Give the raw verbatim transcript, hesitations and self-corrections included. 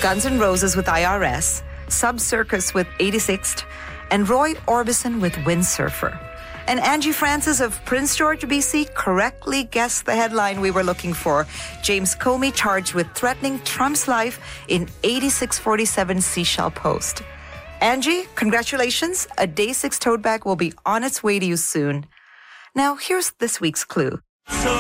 Guns N' Roses with I R S, Sub Circus with eighty-sixth, and Roy Orbison with Windsurfer. And Angie Francis of Prince George, B C, correctly guessed the headline we were looking for. James Comey charged with threatening Trump's life in eighty-six forty-seven Seashell Post. Angie, congratulations. A Day six tote bag will be on its way to you soon. Now, here's this week's clue. So